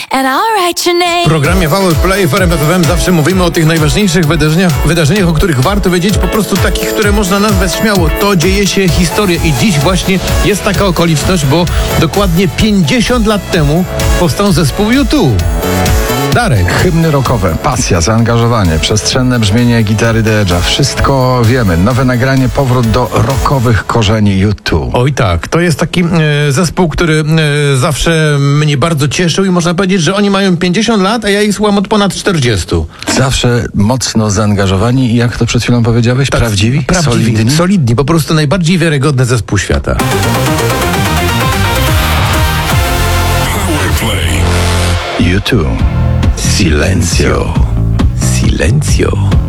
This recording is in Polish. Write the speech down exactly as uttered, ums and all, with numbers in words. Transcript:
and I'll write your name. W programie Power Play w R M F F M zawsze mówimy o tych najważniejszych wydarzeniach, wydarzeniach, o których warto wiedzieć, po prostu takich, które można nazwać śmiało. To dzieje się historia i dziś właśnie jest taka okoliczność, bo dokładnie pięćdziesiąt lat temu powstał zespół U dwa. Darek. Hymny rockowe, pasja, zaangażowanie, przestrzenne brzmienie gitary The Edge'a. Wszystko wiemy. Nowe nagranie, powrót do rockowych korzeni U dwa. Oj tak, to jest taki e, zespół, który e, zawsze mnie bardzo cieszył i można powiedzieć, że oni mają pięćdziesiąt lat, a ja ich słucham od ponad czterdziestu. Zawsze mocno zaangażowani i jak to przed chwilą powiedziałeś? Tak, Prawdziwi? Prawdziwi, Solidni? solidni, po prostu najbardziej wiarygodny zespół świata. Power Play. U dwa. Silencio. Silencio.